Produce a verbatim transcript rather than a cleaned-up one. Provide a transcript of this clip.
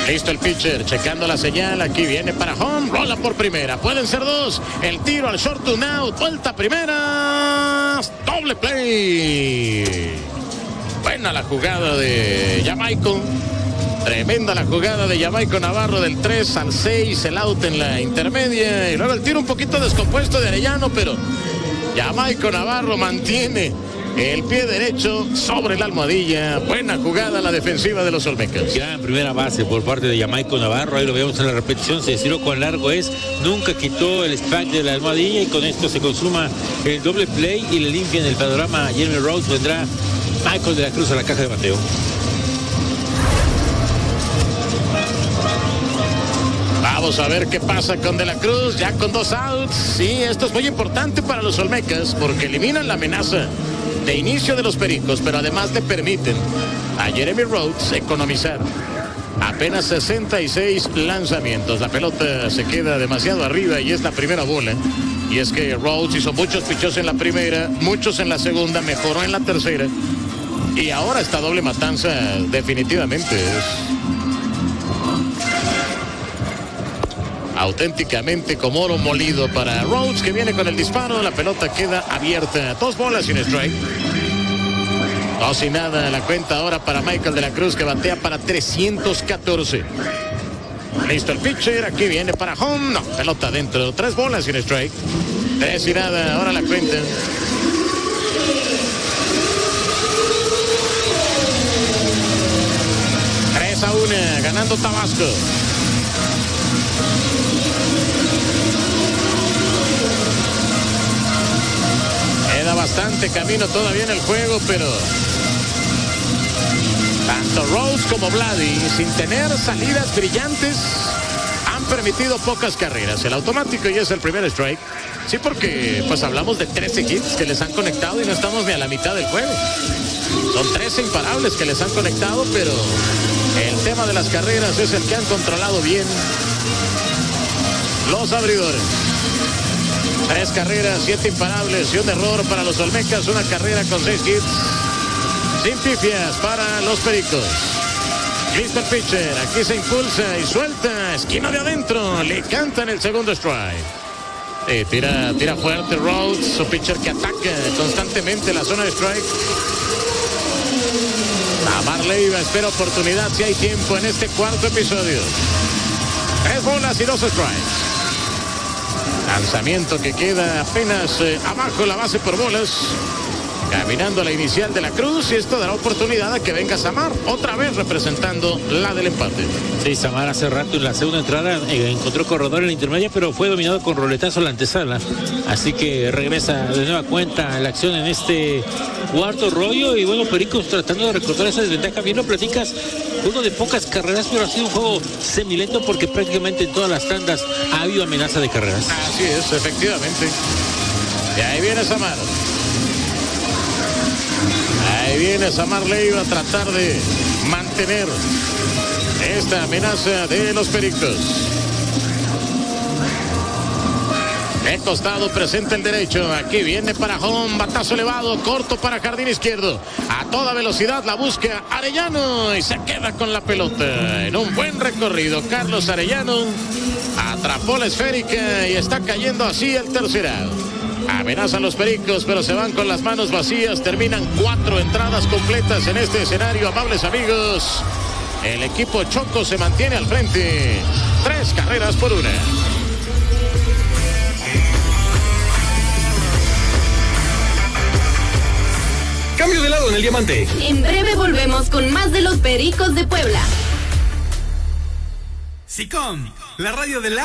Listo el pitcher, checando la señal, aquí viene para home, rola por primera, pueden ser dos, el tiro al short to out, vuelta primera, doble play. Buena la jugada de Jamaico, tremenda la jugada de Jamaico Navarro del tres al seis, el out en la intermedia, y luego el tiro un poquito descompuesto de Arellano, pero Jamaico Navarro mantiene el pie derecho sobre la almohadilla. Buena jugada la defensiva de los Olmecas. Gran primera base por parte de Jamaico Navarro. Ahí lo vemos en la repetición. Se estiró cuán largo es. Nunca quitó el spike de la almohadilla. Y con esto se consuma el doble play. Y le limpian el panorama a Jeremy Rhodes. Vendrá Michael de la Cruz a la caja de bateo. Vamos a ver qué pasa con De la Cruz. Ya con dos outs. Sí, esto es muy importante para los Olmecas porque eliminan la amenaza de inicio de los Pericos, pero además le permiten a Jeremy Rhodes economizar apenas sesenta y seis lanzamientos. La pelota se queda demasiado arriba y es la primera bola. Y es que Rhodes hizo muchos pichos en la primera, muchos en la segunda, mejoró en la tercera. Y ahora esta doble matanza definitivamente es auténticamente como oro molido para Rhodes, que viene con el disparo. La pelota queda abierta, dos bolas sin strike, dos y nada. La cuenta ahora para Michael de la Cruz, que batea para trescientos catorce. Listo el pitcher, aquí viene para home, no, pelota adentro, tres bolas sin strike, tres y nada. Ahora la cuenta. tres a uno, ganando Tabasco. Queda bastante camino todavía en el juego, pero tanto Rhodes como Vladi, sin tener salidas brillantes, han permitido pocas carreras. El automático y es el primer strike. Sí, porque pues hablamos de trece hits que les han conectado y no estamos ni a la mitad del juego. Son trece imparables que les han conectado, pero el tema de las carreras es el que han controlado bien los abridores. Tres carreras, siete imparables y un error para los Olmecas. Una carrera con seis hits, sin pifias para los Pericos. Listo el pitcher, aquí se impulsa y suelta, esquina de adentro, le cantan el segundo strike. Eh, tira, tira fuerte Rhodes, su pitcher que ataca constantemente la zona de strike. Amar Leiva espera oportunidad si hay tiempo en este cuarto episodio. Tres bolas y dos strikes. Lanzamiento que queda apenas eh, abajo la base por bolas. Caminando a la inicial de la Cruz, y esto dará oportunidad a que venga Samar, otra vez representando la del empate. Sí, Samar hace rato en la segunda entrada eh, encontró corredor en la intermedia, pero fue dominado con roletazo a la antesala. Así que regresa de nueva cuenta la acción en este cuarto rollo. Y bueno, Pericos tratando de recortar esa desventaja. Bien lo platicas, uno de pocas carreras, pero ha sido un juego semilento porque prácticamente en todas las tandas ha habido amenaza de carreras. Así es, efectivamente. Y ahí viene Samar. Ahí viene Samar Leiva a tratar de mantener esta amenaza de los Pericos. De costado presenta el derecho. Aquí viene para home. Batazo elevado, corto para jardín izquierdo. A toda velocidad la busca Arellano y se queda con la pelota. En un buen recorrido, Carlos Arellano atrapó la esférica y está cayendo así el tercer out. Amenazan los Pericos, pero se van con las manos vacías. Terminan cuatro entradas completas en este escenario, amables amigos. El equipo Choco se mantiene al frente. Tres carreras por una. Cambio de lado en el diamante. En breve volvemos con más de los Pericos de Puebla. SICOM, la radio de la